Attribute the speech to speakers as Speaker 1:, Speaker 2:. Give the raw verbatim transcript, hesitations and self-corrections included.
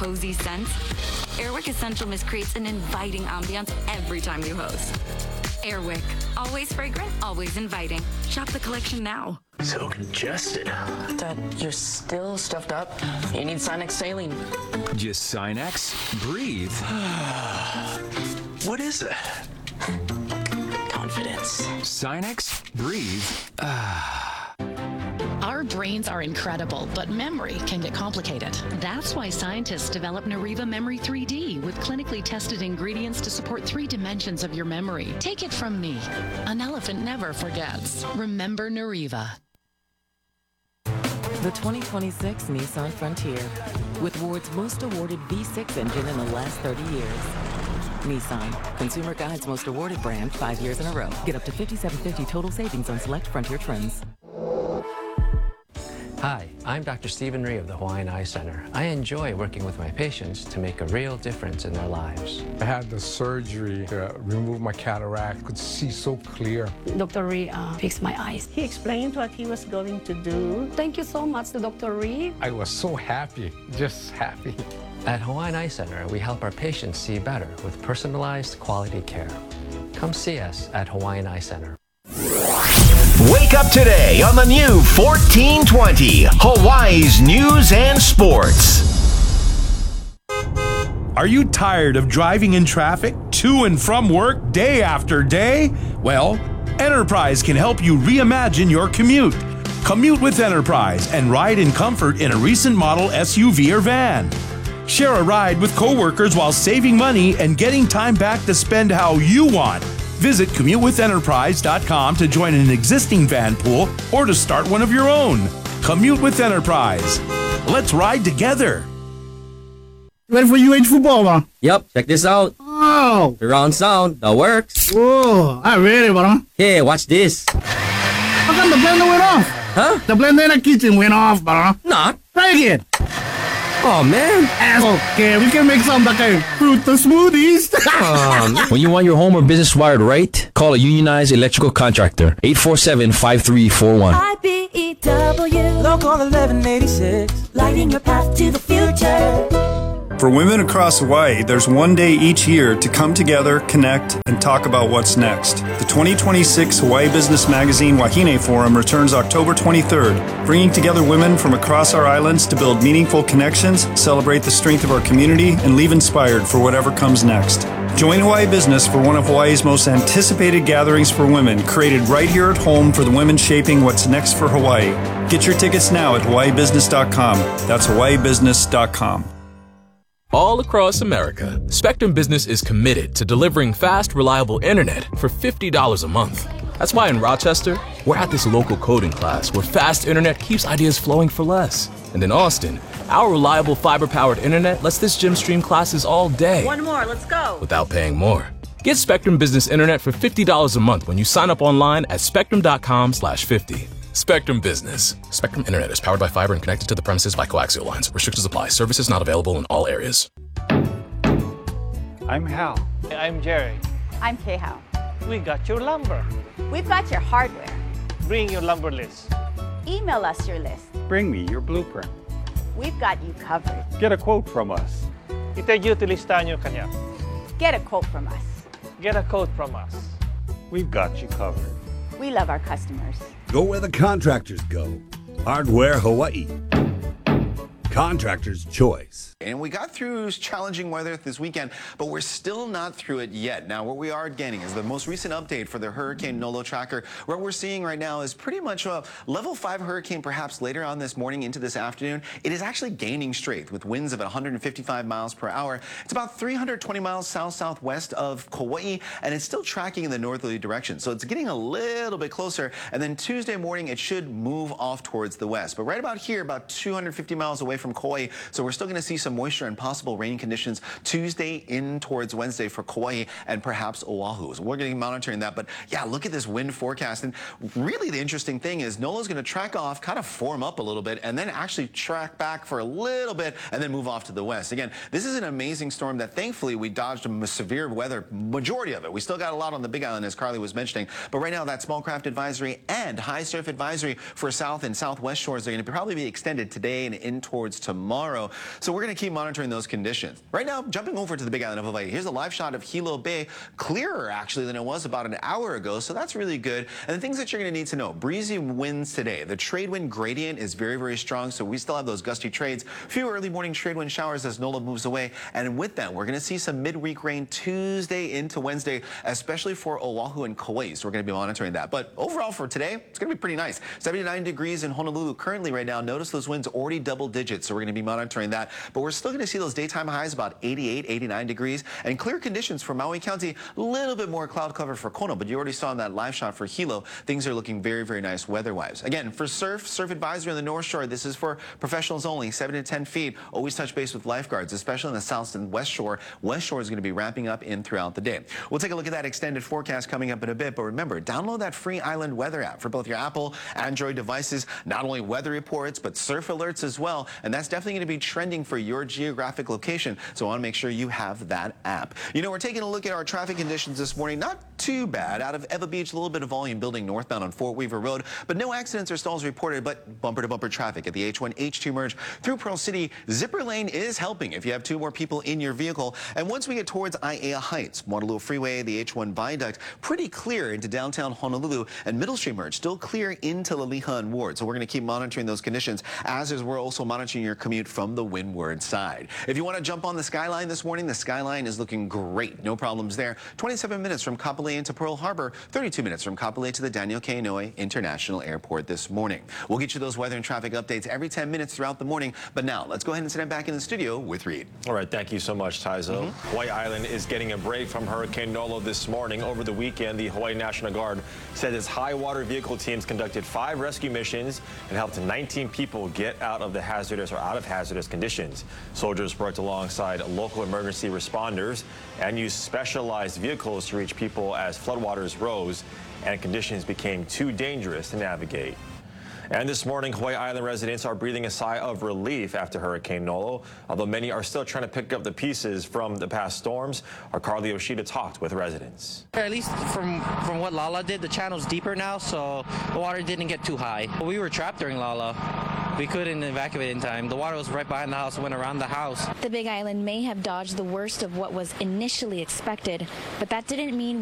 Speaker 1: cozy scents, Airwick Essential Mist creates an inviting ambiance every time you host. Airwick, always fragrant, always inviting. Shop the collection now.
Speaker 2: So congested.
Speaker 3: Dad, you're still stuffed up. You need Sinex saline.
Speaker 4: Just Sinex? Breathe.
Speaker 2: What is it?
Speaker 3: Confidence.
Speaker 4: Sinex? Breathe.
Speaker 5: Our brains are incredible, but memory can get complicated.
Speaker 6: That's why scientists developed Nariva Memory three D with clinically tested ingredients to support three dimensions of your memory. Take it from me. An elephant never forgets. Remember Nariva.
Speaker 7: The twenty twenty-six Nissan Frontier, with Ward's most awarded V six engine in the last thirty years. Nissan, Consumer Guide's most awarded brand five years in a row. Get up to fifty-seven fifty total savings on select Frontier trims.
Speaker 8: Hi, I'm Doctor Stephen Rhee of the Hawaiian Eye Center. I enjoy working with my patients to make a real difference in their lives.
Speaker 9: I had the surgery to remove my cataract. I could see so clear.
Speaker 10: Doctor Rhee uh, fixed my eyes. He explained what he was going to do. Thank you so much to Doctor Rhee.
Speaker 9: I was so happy, just happy.
Speaker 8: At Hawaiian Eye Center, we help our patients see better with personalized quality care. Come see us at Hawaiian Eye Center.
Speaker 11: Wake up today on the new fourteen twenty, Hawaii's News and Sports.
Speaker 12: Are you tired of driving in traffic to and from work day after day? Well, Enterprise can help you reimagine your commute. Commute with Enterprise and ride in comfort in a recent model S U V or van. Share a ride with coworkers while saving money and getting time back to spend how you want. Visit commute with enterprise dot com to join an existing van pool or to start one of your own. Commute with Enterprise. Let's ride together.
Speaker 13: Ready for U H football, bro?
Speaker 14: Yep, check this out.
Speaker 13: Oh.
Speaker 14: Surround sound, that works.
Speaker 13: Whoa, I'm ready, bro.
Speaker 14: Hey, watch this.
Speaker 13: How come the blender went off?
Speaker 14: Huh?
Speaker 13: The blender in the kitchen went off, bro.
Speaker 14: Nah.
Speaker 13: Try again.
Speaker 14: Oh, man.
Speaker 13: Okay, we can make some like a fruit smoothies.
Speaker 14: um,
Speaker 15: when you want your home or business wired right, call a unionized electrical contractor. eight four seven, five three four one.
Speaker 16: I B E W, Local eleven eighty-six, lighting your path to the future.
Speaker 17: For women across Hawaii, there's one day each year to come together, connect, and talk about what's next. The twenty twenty-six Hawaii Business Magazine Wahine Forum returns October twenty-third, bringing together women from across our islands to build meaningful connections, celebrate the strength of our community, and leave inspired for whatever comes next. Join Hawaii Business for one of Hawaii's most anticipated gatherings for women, created right here at home for the women shaping what's next for Hawaii. Get your tickets now at hawaii business dot com. That's hawaii business dot com.
Speaker 18: All across America, Spectrum Business is committed to delivering fast, reliable internet for fifty dollars a month. That's why in Rochester, we're at this local coding class where fast internet keeps ideas flowing for less. And in Austin, our reliable fiber-powered internet lets this gym stream classes all day.
Speaker 19: One more, let's go.
Speaker 18: Without paying more. Get Spectrum Business Internet for fifty dollars a month when you sign up online at spectrum dot com slash fifty. Spectrum Business. Spectrum Internet is powered by fiber and connected to the premises by coaxial lines. Restrictions apply. Services not available in all areas.
Speaker 20: I'm Hal.
Speaker 21: I'm Jerry.
Speaker 22: I'm Kay-Hao.
Speaker 21: We got your lumber.
Speaker 22: We've got your hardware.
Speaker 21: Bring your lumber list.
Speaker 22: Email us your list.
Speaker 20: Bring me your blueprint.
Speaker 22: We've got you covered.
Speaker 20: Get a quote from us.
Speaker 21: Itagyutilista nyo kanya.
Speaker 22: Get a quote from us.
Speaker 21: Get a quote from us.
Speaker 20: We've got you covered.
Speaker 22: We love our customers.
Speaker 23: Go where the contractors go. Hardware Hawaii. Contractor's choice.
Speaker 24: And we got through challenging weather this weekend, but we're still not through it yet. Now, what we are getting is the most recent update for the Hurricane Nolo tracker. What we're seeing right now is pretty much a level five hurricane, perhaps later on this morning into this afternoon. It is actually gaining strength with winds of one hundred fifty-five miles per hour. It's about three hundred twenty miles south-southwest of Kauai, and it's still tracking in the northerly direction. So it's getting a little bit closer, and then Tuesday morning, it should move off towards the west. But right about here, about two hundred fifty miles away from Kauai, so we're still going to see some moisture and possible rain conditions Tuesday in towards Wednesday for Kauai and perhaps Oahu. So we're going to be monitoring that. But yeah, look at this wind forecast. And really the interesting thing is Nolo's going to track off, kind of form up a little bit, and then actually track back for a little bit and then move off to the west. Again, this is an amazing storm that thankfully we dodged a severe weather, majority of it. We still got a lot on the Big Island, as Carly was mentioning. But right now, that small craft advisory and high surf advisory for south and southwest shores are going to probably be extended today and in towards towards tomorrow. So we're going to keep monitoring those conditions. Right now, jumping over to the Big Island of Hawaii, here's a live shot of Hilo Bay, clearer actually than it was about an hour ago, so that's really good. And the things that you're going to need to know, breezy winds today. The trade wind gradient is very, very strong, so we still have those gusty trades. Few early morning trade wind showers as NOLA moves away, and with that, we're going to see some midweek rain Tuesday into Wednesday, especially for Oahu and Kauai, so we're going to be monitoring that. But overall for today, it's going to be pretty nice. seventy-nine degrees in Honolulu currently right now. Notice those winds already double digits, so we're going to be monitoring that. But we're still going to see those daytime highs about eighty-eight, eighty-nine degrees, and clear conditions for Maui County. A little bit more cloud cover for Kona, but you already saw in that live shot for Hilo, things are looking very, very nice weather-wise. Again, for surf, surf advisory on the North Shore, this is for professionals only, seven to ten feet. Always touch base with lifeguards, especially on the South and West Shore. West Shore is going to be ramping up in throughout the day. We'll take a look at that extended forecast coming up in a bit, but remember, download that free Island Weather app for both your Apple, Android devices. Not only weather reports, but surf alerts as well, and that's definitely going to be trending for your geographic location, so I want to make sure you have that app. You know, we're taking a look at our traffic conditions this morning. Not too bad. Out of Ewa Beach, a little bit of volume building northbound on Fort Weaver Road, but no accidents or stalls reported, but bumper-to-bumper traffic at the H one H two merge through Pearl City. Zipper lane is helping if you have two more people in your vehicle. And once we get towards Aiea Heights, Waterloo Freeway, the H one viaduct, pretty clear into downtown Honolulu, and Middle Street merge still clear into Laliha and Ward. So we're going to keep monitoring those conditions, as is we're also monitoring your commute from the windward side. If you want to jump on the Skyline this morning, the Skyline is looking great. No problems there. twenty-seven minutes from Kapolei into Pearl Harbor, thirty-two minutes from Kapolei to the Daniel K. Inouye International Airport this morning. We'll get you those weather and traffic updates every ten minutes throughout the morning. But now, let's go ahead and sit back in the studio with Reed.
Speaker 1: All right, thank you so much, Taizo. Mm-hmm. Hawaii Island is getting a break from Hurricane Nolo this morning. Over the weekend, the Hawaii National Guard said its high water vehicle teams conducted five rescue missions and helped nineteen people get out of the hazardous or out of hazardous conditions. Soldiers worked alongside local emergency responders and used specialized vehicles to reach people as floodwaters rose and conditions became too dangerous to navigate. And this morning, Hawaii Island residents are breathing a sigh of relief after Hurricane Nolo, although many are still trying to pick up the pieces from the past storms. Our Carly Yoshida talked with residents.
Speaker 2: At least from, from what Lala did, the channel's deeper now, so the water didn't get too high. We were trapped during Lala. We couldn't evacuate in time. The water was right behind the house, went around the house.
Speaker 3: The Big Island may have dodged the worst of what was initially expected, but that didn't mean